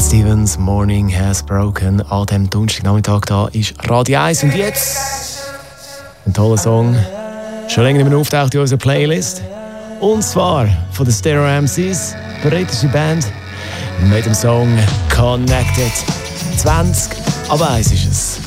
Stevens, Morning Has Broken. An diesem Donnerstagnachmittag da ist Radio 1. Und jetzt ein toller Song. Schon länger nicht mehr auftaucht in unserer Playlist. Und zwar von den Stereo MCs, britische Band, mit dem Song Connected. 20 ab 1 ist es.